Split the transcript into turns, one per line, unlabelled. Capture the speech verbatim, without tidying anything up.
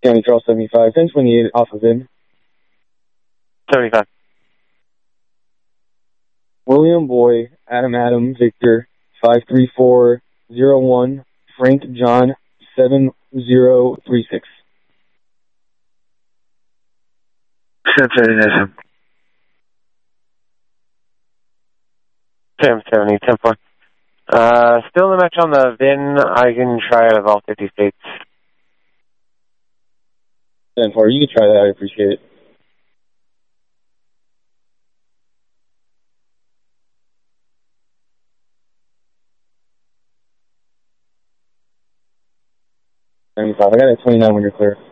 County Charles seventy-five, ten twenty-eight off of in.
seventy-five.
William Boy, Adam Adam, Victor, five three four zero one, Frank John, seven zero three six.
seven seventy, ten four. Uh, still the match on the V I N. I can try out of all fifty states.
ten four, you can try that. I appreciate it. seventy-five, I got it at twenty-nine when you're clear.